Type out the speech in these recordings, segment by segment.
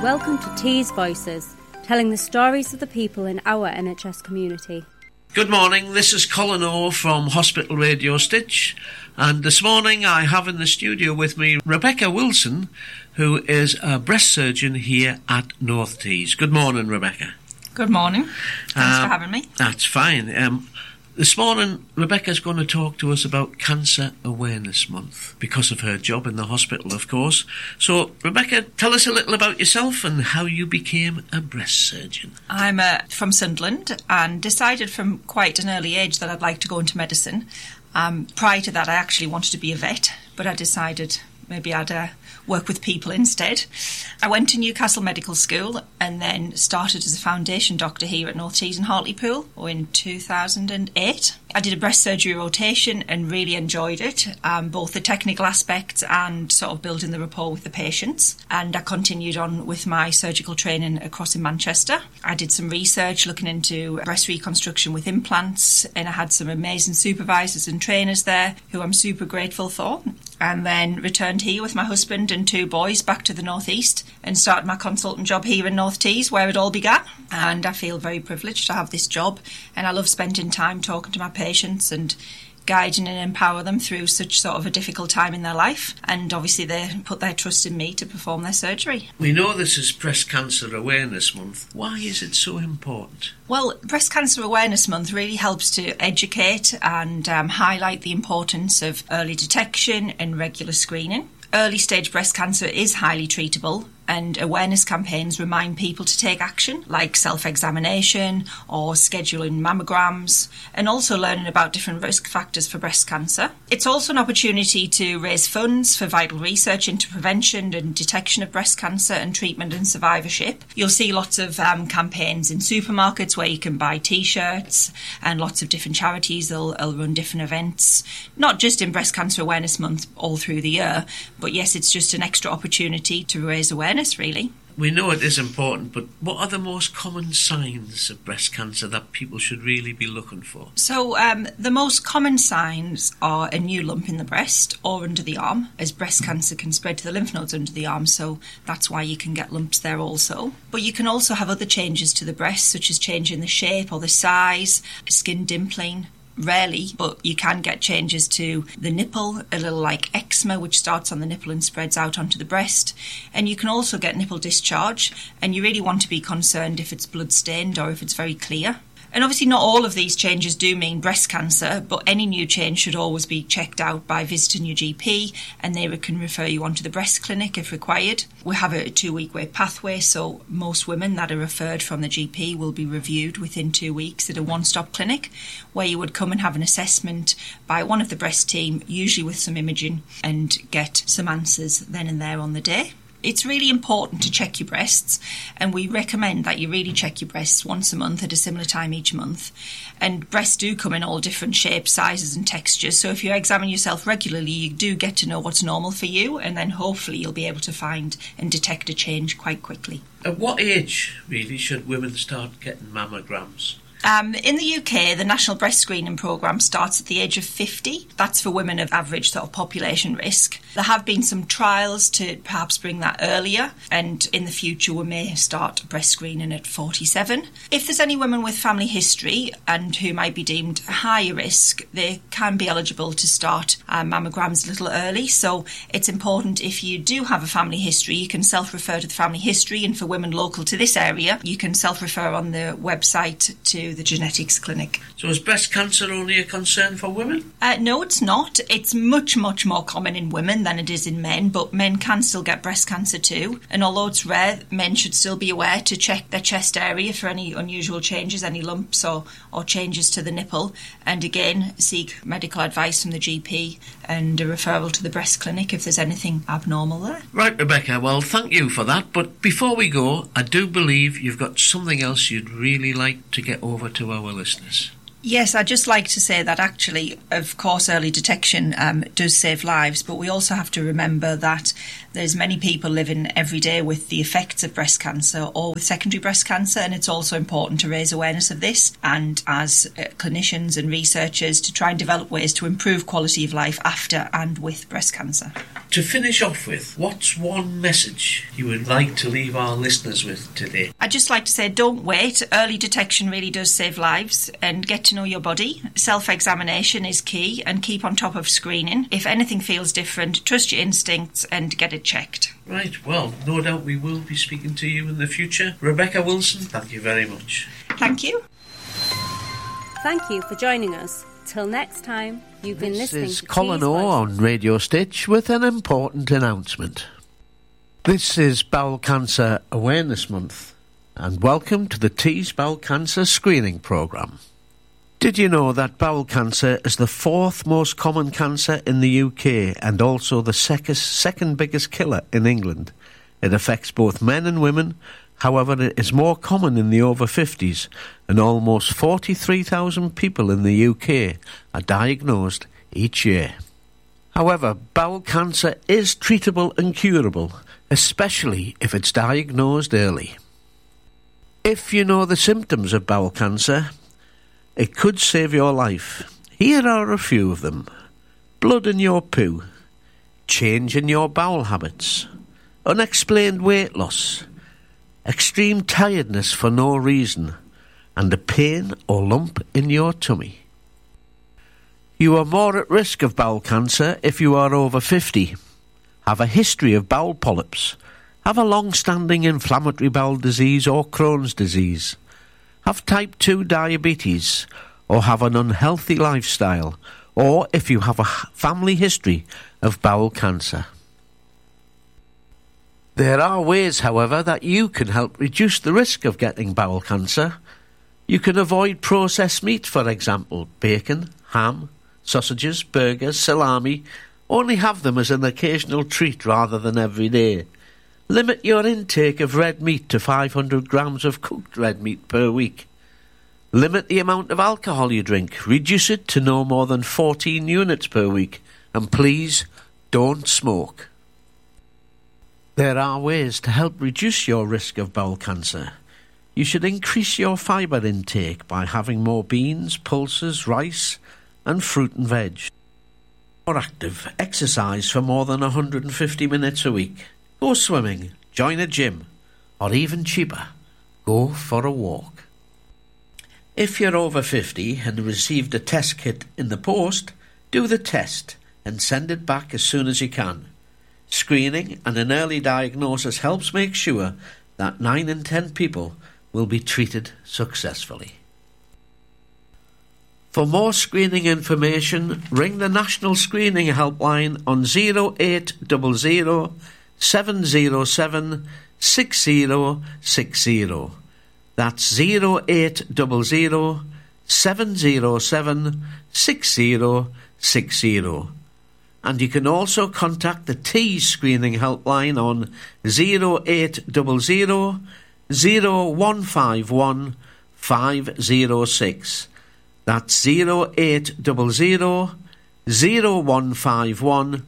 Welcome to Tees Voices, telling the stories of the people in our NHS community. Good morning, this is Colin O from Hospital Radio Stitch, and this morning I have in the studio with me Rebecca Wilson, who is a breast surgeon here at North Tees. Good morning, Rebecca. Good morning. Thanks for having me. That's fine. This morning, Rebecca's going to talk to us about Cancer Awareness Month, because of her job in the hospital, of course. So, Rebecca, tell us a little about yourself and how you became a breast surgeon. I'm from Sunderland and decided from quite an early age that I'd like to go into medicine. Prior to that, I actually wanted to be a vet, but I decided maybe I'd work with people instead. I went to Newcastle Medical School and then started as a foundation doctor here at North Tees in Hartlepool in 2008. I did a breast surgery rotation and really enjoyed it, both the technical aspects and sort of building the rapport with the patients. And I continued on with my surgical training across in Manchester. I did some research looking into breast reconstruction with implants, and I had some amazing supervisors and trainers there who I'm super grateful for. And then returned here with my husband and 2 boys back to the northeast and started my consultant job here in North Tees, where it all began. And I feel very privileged to have this job, and I love spending time talking to my patients and guiding and empower them through such sort of a difficult time in their life. And obviously they put their trust in me to perform their surgery. We know this is Breast Cancer Awareness Month. Why is it so important? Well, Breast Cancer Awareness Month really helps to educate and highlight the importance of early detection and regular screening. Early stage breast cancer is highly treatable, and awareness campaigns remind people to take action, like self-examination or scheduling mammograms, and also learning about different risk factors for breast cancer. It's also an opportunity to raise funds for vital research into prevention and detection of breast cancer and treatment and survivorship. You'll see lots of campaigns in supermarkets where you can buy T-shirts, and lots of different charities will run different events, not just in Breast Cancer Awareness Month all through the year, but yes, it's just an extra opportunity to raise awareness, really. We know it is important, but what are the most common signs of breast cancer that people should really be looking for? So the most common signs are a new lump in the breast or under the arm, as breast cancer can spread to the lymph nodes under the arm, so that's why you can get lumps there also. But you can also have other changes to the breast, such as changing the shape or the size, skin dimpling. Rarely, but you can get changes to the nipple, a little like eczema, which starts on the nipple and spreads out onto the breast. And you can also get nipple discharge, and you really want to be concerned if it's blood-stained or if it's very clear. And obviously not all of these changes do mean breast cancer, but any new change should always be checked out by visiting your GP, and they can refer you on to the breast clinic if required. We have a 2-week wait pathway, so most women that are referred from the GP will be reviewed within 2 weeks at a one-stop clinic, where you would come and have an assessment by one of the breast team, usually with some imaging, and get some answers then and there on the day. It's really important to check your breasts, and we recommend that you really check your breasts once a month at a similar time each month. And breasts do come in all different shapes, sizes and textures, so if you examine yourself regularly, you do get to know what's normal for you, and then hopefully you'll be able to find and detect a change quite quickly. At what age, really, should women start getting mammograms? In the UK, the National Breast Screening Programme starts at the age of 50. That's for women of average sort of population risk. There have been some trials to perhaps bring that earlier, and in the future we may start breast screening at 47. If there's any women with family history and who might be deemed higher risk, they can be eligible to start mammograms a little early. So it's important, if you do have a family history, you can self-refer to the family history, and for women local to this area, you can self-refer on the website to the genetics clinic. So is breast cancer only a concern for women? No, it's not. It's much, much more common in women than it is in men, but men can still get breast cancer too. And although it's rare, men should still be aware to check their chest area for any unusual changes, any lumps or changes to the nipple. And again, seek medical advice from the GP and a referral to the breast clinic if there's anything abnormal there. Right, Rebecca, well, thank you for that. But before we go, I do believe you've got something else you'd really like to get over to our listeners. Yes, I'd just like to say that actually, of course, early detection does save lives, but we also have to remember that There's many people living every day with the effects of breast cancer or with secondary breast cancer, and it's also important to raise awareness of this and as clinicians and researchers to try and develop ways to improve quality of life after and with breast cancer. To finish off with, what's one message you would like to leave our listeners with today? I'd just like to say don't wait. Early detection really does save lives, and get to know your body. Self-examination is key, and keep on top of screening. If anything feels different, trust your instincts and get it checked. Right, well, no doubt we will be speaking to you in the future. Rebecca Wilson, thank you very much. Thank you. Thank you for joining us. Till next time, you've been listening to This is Colin O on Radio Stitch with an important announcement. This is Bowel Cancer Awareness Month, and welcome to the Tees Bowel Cancer Screening Programme. Did you know that bowel cancer is the 4th most common cancer in the UK and also the second biggest killer in England? It affects both men and women. However, it is more common in the over 50s, and almost 43,000 people in the UK are diagnosed each year. However, bowel cancer is treatable and curable, especially if it's diagnosed early. If you know the symptoms of bowel cancer, it could save your life. Here are a few of them: blood in your poo, change in your bowel habits, unexplained weight loss, extreme tiredness for no reason, and a pain or lump in your tummy. You are more at risk of bowel cancer if you are over 50, have a history of bowel polyps, have a long-standing inflammatory bowel disease or Crohn's disease, have type 2 diabetes, or have an unhealthy lifestyle, or if you have a family history of bowel cancer. There are ways, however, that you can help reduce the risk of getting bowel cancer. You can avoid processed meat, for example, bacon, ham, sausages, burgers, salami. Only have them as an occasional treat rather than every day. Limit your intake of red meat to 500 grams of cooked red meat per week. Limit the amount of alcohol you drink. Reduce it to no more than 14 units per week. And please, don't smoke. There are ways to help reduce your risk of bowel cancer. You should increase your fibre intake by having more beans, pulses, rice and fruit and veg. More active, exercise for more than 150 minutes a week. Go swimming, join a gym, or even cheaper, go for a walk. If you're over 50 and received a test kit in the post, do the test and send it back as soon as you can. Screening and an early diagnosis helps make sure that 9 in 10 people will be treated successfully. For more screening information, ring the National Screening Helpline on 0800 707 6060. That's 0800 707 6060. And you can also contact the Tees Screening Helpline on 0800 0151 506. That's 0800 0151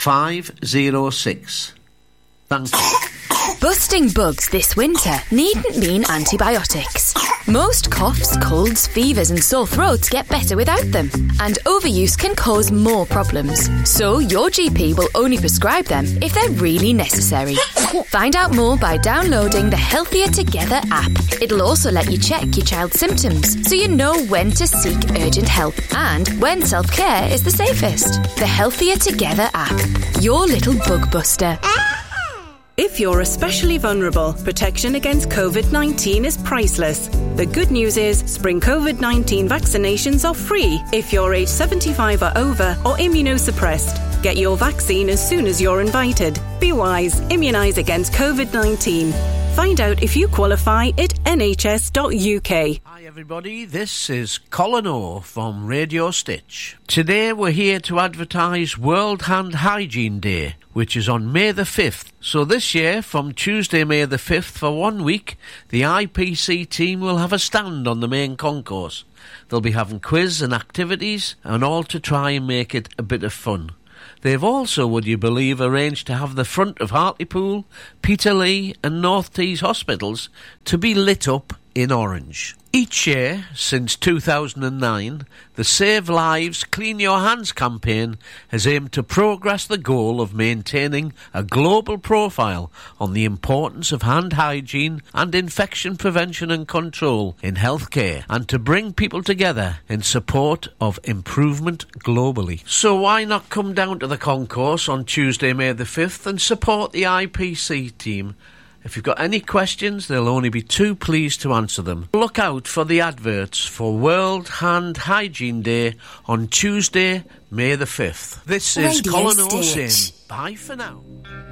506. Thank you. Busting bugs this winter needn't mean antibiotics. Most coughs, colds, fevers and sore throats get better without them, and overuse can cause more problems. So your GP will only prescribe them if they're really necessary. Find out more by downloading the Healthier Together app. It'll also let you check your child's symptoms so you know when to seek urgent help and when self-care is the safest. The Healthier Together app. Your little bug buster. If you're especially vulnerable, protection against COVID-19 is priceless. The good news is spring COVID-19 vaccinations are free if you're age 75 or over or immunosuppressed. Get your vaccine as soon as you're invited. Be wise, immunise against COVID-19. Find out if you qualify at nhs.uk. Hi everybody, this is Colin O from Radio Stitch. Today we're here to advertise World Hand Hygiene Day, which is on May the 5th. So this year, from Tuesday, May the 5th, for 1 week, the IPC team will have a stand on the main concourse. They'll be having quiz and activities, and all to try and make it a bit of fun. They've also, would you believe, arranged to have the front of Hartlepool, Peterlee and North Tees hospitals to be lit up in orange. Each year, since 2009, the Save Lives, Clean Your Hands campaign has aimed to progress the goal of maintaining a global profile on the importance of hand hygiene and infection prevention and control in healthcare, and to bring people together in support of improvement globally. So why not come down to the concourse on Tuesday, May the 5th and support the IPC team? If you've got any questions, they'll only be too pleased to answer them. Look out for the adverts for World Hand Hygiene Day on Tuesday, May the 5th. This is Radio Colin O Stage. saying bye for now.